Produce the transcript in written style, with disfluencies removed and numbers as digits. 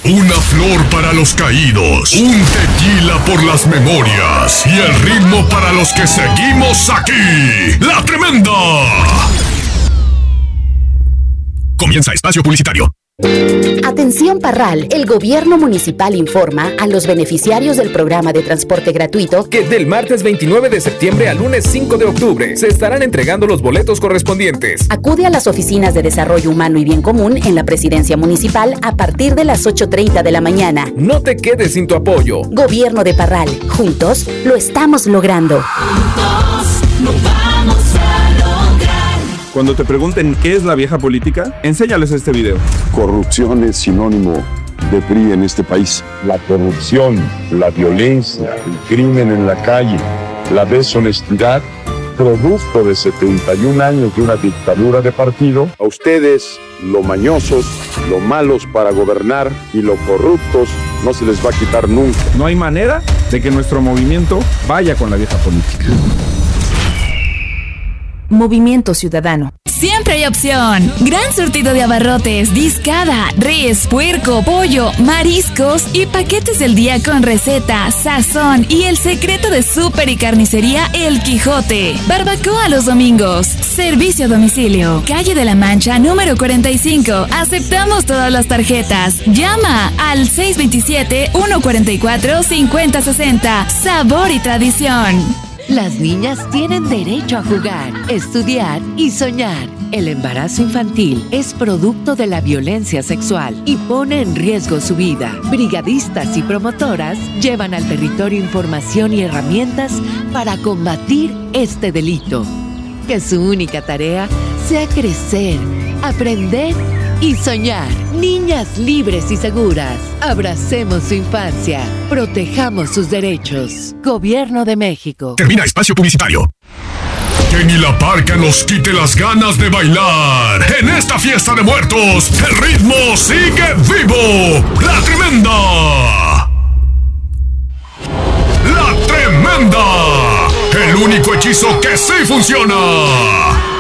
Una flor para los caídos, un tequila por las memorias y el ritmo para los que seguimos aquí. ¡La Tremenda! Comienza espacio publicitario. Atención Parral, el gobierno municipal informa a los beneficiarios del programa de transporte gratuito que del martes 29 de septiembre al lunes 5 de octubre se estarán entregando los boletos correspondientes. Acude a las oficinas de Desarrollo Humano y Bien Común en la Presidencia Municipal a partir de las 8:30 de la mañana. No te quedes sin tu apoyo. Gobierno de Parral, juntos lo estamos logrando. Juntos lo vamos a lograr. Cuando te pregunten qué es la vieja política, enséñales este video. Corrupción es sinónimo de PRI en este país. La corrupción, la violencia, el crimen en la calle, la deshonestidad, producto de 71 años de una dictadura de partido. A ustedes, lo mañosos, lo malos para gobernar y lo corruptos, no se les va a quitar nunca. No hay manera de que nuestro movimiento vaya con la vieja política. Movimiento Ciudadano. Siempre hay opción. Gran surtido de abarrotes, discada, res, puerco, pollo, mariscos y paquetes del día con receta, sazón y el secreto de súper y carnicería El Quijote. Barbacoa los domingos. Servicio a domicilio. Calle de la Mancha, número 45. Aceptamos todas las tarjetas. Llama al 627-144-5060. Sabor y tradición. Las niñas tienen derecho a jugar, estudiar y soñar. El embarazo infantil es producto de la violencia sexual y pone en riesgo su vida. Brigadistas y promotoras llevan al territorio información y herramientas para combatir este delito. Que su única tarea sea crecer, aprender y soñar. Niñas libres y seguras. Abracemos su infancia. Protejamos sus derechos. Gobierno de México. Termina espacio publicitario. Que ni la parca nos quite las ganas de bailar. En esta fiesta de muertos, el ritmo sigue vivo. ¡La Tremenda! ¡La Tremenda! El único hechizo que sí funciona.